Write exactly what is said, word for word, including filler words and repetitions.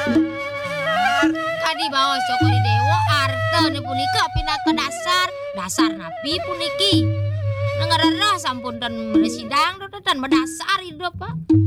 Kadi baos Joko di dewa artene punika pinaka dasar dasar nabi puniki. Nengarara sampun dan meresidang dan mendasar hidup Pak.